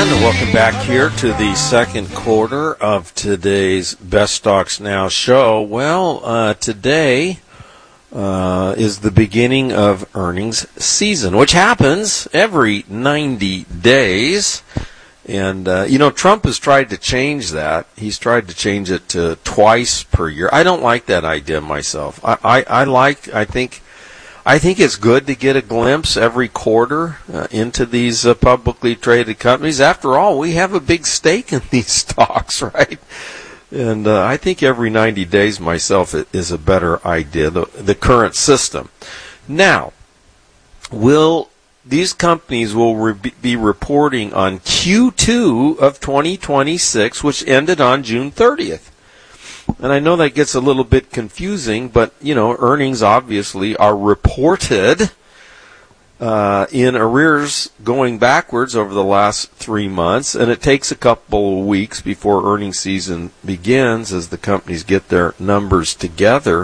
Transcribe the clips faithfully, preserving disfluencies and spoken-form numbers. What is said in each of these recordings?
and welcome back here to the second quarter of today's Best Stocks Now show. Well, uh, today uh, is the beginning of earnings season, which happens every ninety days. And, uh, you know, Trump has tried to change that. He's tried to change it to twice per year. I don't like that idea myself. I, I, I like, I think... I think it's good to get a glimpse every quarter uh, into these uh, publicly traded companies. After all, we have a big stake in these stocks, right? And uh, I think every ninety days myself is a better idea, the, the current system. Now, will these companies will re- be reporting on Q two of twenty twenty-six, which ended on June thirtieth. And I know that gets a little bit confusing, but, you know, earnings obviously are reported uh, in arrears going backwards over the last three months, and it takes a couple of weeks before earnings season begins as the companies get their numbers together.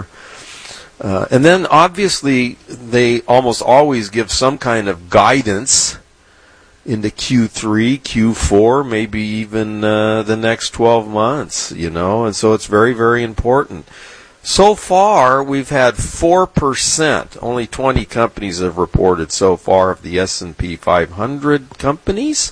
Uh, and then, obviously, they almost always give some kind of guidance into Q three, Q four, maybe even uh, the next twelve months, you know, and so it's very, very important. So far, we've had four percent. Only twenty companies have reported so far of the S and P five hundred companies.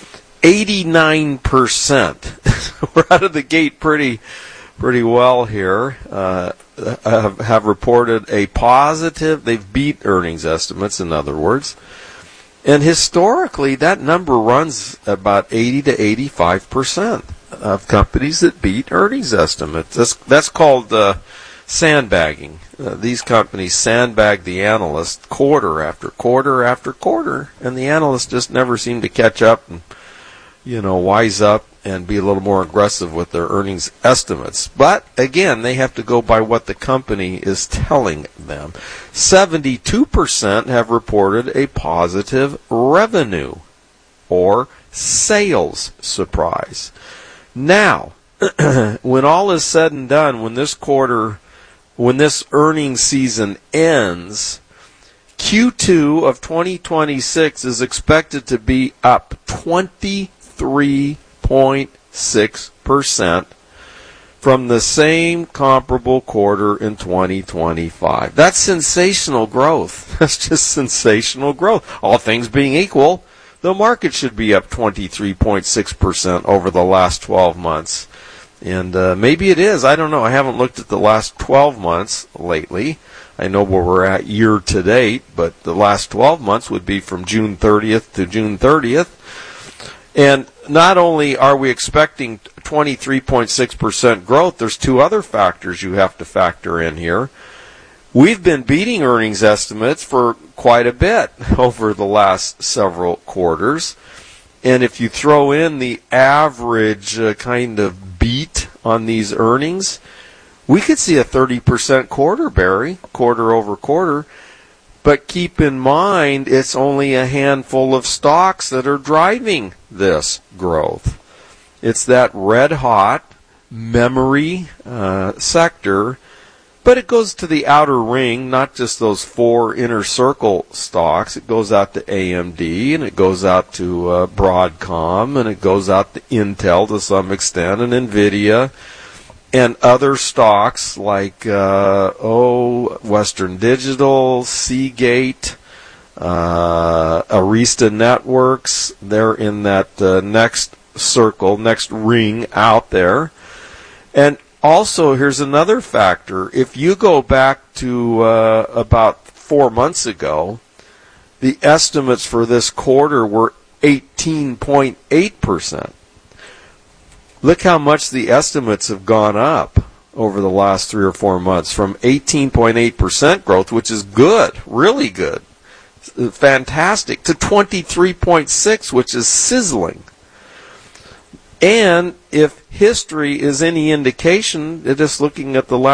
eighty-nine percent. We're out of the gate pretty pretty well here. Uh, have, have reported a positive, they've beat earnings estimates, in other words. And historically, that number runs about eighty to eighty-five percent of companies that beat earnings estimates. That's, that's called uh, sandbagging. Uh, these companies sandbag the analyst quarter after quarter after quarter, and the analysts just never seem to catch up and, you know, wise up and be a little more aggressive with their earnings estimates. But, again, they have to go by what the company is telling them. seventy-two percent have reported a positive revenue or sales surprise. Now, when all is said and done, when this quarter, when this earnings season ends, Q two of twenty twenty-six is expected to be up twenty-three point six percent from the same comparable quarter in twenty twenty-five. That's sensational growth. That's just sensational growth. All things being equal, the market should be up twenty-three point six percent over the last twelve months. And uh, maybe it is. I don't know. I haven't looked at the last twelve months lately. I know where we're at year to date, but the last twelve months would be from June thirtieth to June thirtieth. And not only are we expecting twenty-three point six percent growth, there's two other factors you have to factor in here. We've been beating earnings estimates for quite a bit over the last several quarters. And if you throw in the average uh, kind of beat on these earnings, we could see a thirty percent quarter, Barry, quarter over quarter. But keep in mind, it's only a handful of stocks that are driving this growth. It's that red-hot memory uh, sector, but it goes to the outer ring, not just those four inner circle stocks. It goes out to A M D, and it goes out to uh, Broadcom, and it goes out to Intel to some extent, and NVIDIA, and other stocks like, uh, oh, Western Digital, Seagate, uh, Arista Networks. They're in that uh, next circle, next ring out there. And also, here's another factor. If you go back to uh, about four months ago, the estimates for this quarter were eighteen point eight percent. Look how much the estimates have gone up over the last three or four months, from eighteen point eight percent growth, which is good, really good, fantastic, to twenty-three point six, which is sizzling. And if history is any indication, just looking at the last